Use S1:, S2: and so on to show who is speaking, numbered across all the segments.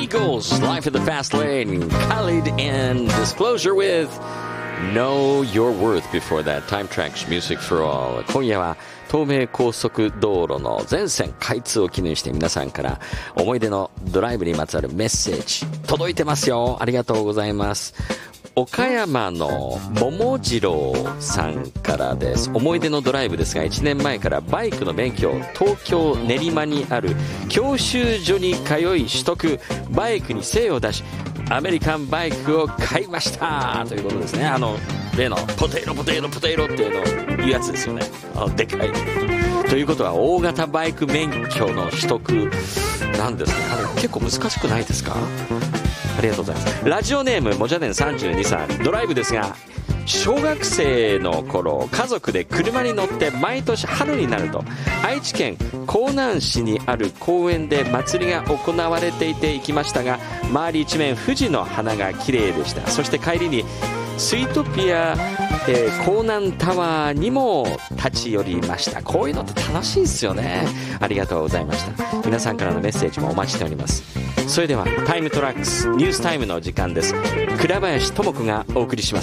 S1: Eagles, Life in the Fast Lane, Khalid and Disclosure with Know Your Worth. Before that, Time Tracks Music for All. 今夜は東名高速道路の全線開通を記念して皆さんから思い出のドライブにまつわるメッセージ届いてますよ。ありがとうございます。岡山の桃次郎さんからです。思い出のドライブですが、1年前からバイクの免許を東京練馬にある教習所に通い取得、バイクに精を出しアメリカンバイクを買いましたということですね。例のポテイロっていうのいうやつですよね。でかいということは大型バイク免許の取得なんですね。結構難しくないですか？ありがとうございます。ラジオネームもじゃねん32さん。ドライブですが、小学生の頃家族で車に乗って毎年春になると愛知県江南市にある公園で祭りが行われていて行きましたが、周り一面富士の花が綺麗でした。そして帰りにスイートピア、江南タワーにも立ち寄りました。こういうのって楽しいですよね。ありがとうございました。皆さんからのメッセージもお待ちしております。それではタイムトラックスニュースタイムの時間です。倉林智子がお送りします。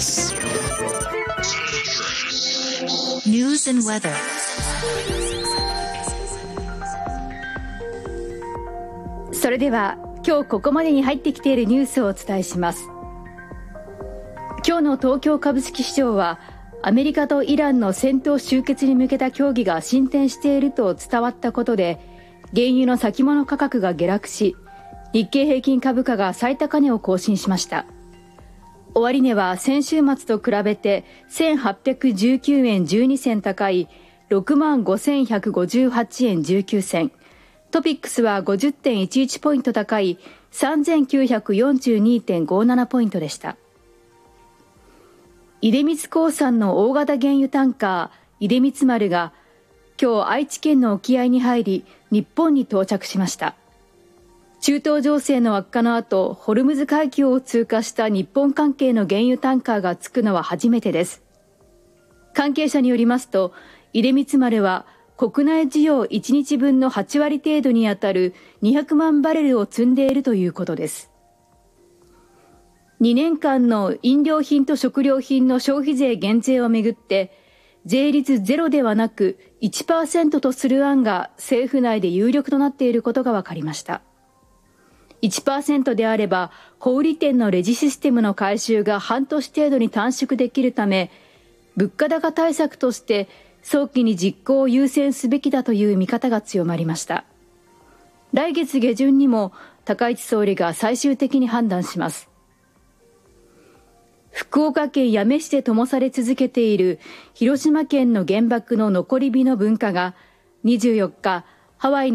S2: News and weather. それでは今日ここまでに入ってきているニュースをお伝えします。今日の東京株式市場はアメリカとイランの戦闘終結に向けた協議が進展していると伝わったことで、原油の先物価格が下落し、日経平均株価が最高値を更新しました。終値は先週末と比べて1819円12銭高い 65,158 円19銭。トピックスは 50.11 ポイント高い 3942.57 ポイントでした。出光興産の大型原油タンカー出光丸が今日愛知県の沖合に入り日本に到着しました。中東情勢の悪化の後、ホルムズ海峡を通過した日本関係の原油タンカーが着くのは初めてです。関係者によりますと、出光丸は国内需要1日分の8割程度にあたる200万バレルを積んでいるということです。2年間の飲料品と食料品の消費税減税をめぐって、税率0ではなく 1% とする案が政府内で有力となっていることが分かりました。1% であれば小売店のレジシステムの改修が半年程度に短縮できるため、物価高対策として早期に実行を優先すべきだという見方が強まりました。来月下旬にも高市総理が最終的に判断します。福岡県八女市で灯され続けている広島県の原爆の残り火の文化が24日、ハワイの